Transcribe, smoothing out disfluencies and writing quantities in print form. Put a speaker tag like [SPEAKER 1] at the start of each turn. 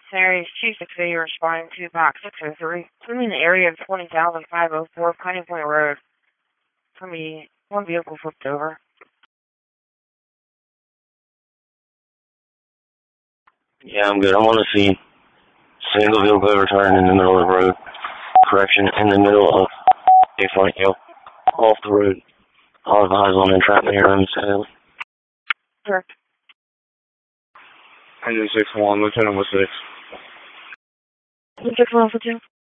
[SPEAKER 1] Series 260 responding to Box 603. I'm in the area of 20,504 Piney Point Road. For me, one vehicle flipped over.
[SPEAKER 2] Yeah, I'm good. I'm on the scene. Single vehicle overturned in the middle of the road. Correction, in the middle of a front hill. Off the road. All eyes on entrapment here on the side.
[SPEAKER 1] Correct.
[SPEAKER 2] Engine 6-1, Lieutenant with 6.
[SPEAKER 1] 6-1 for 2.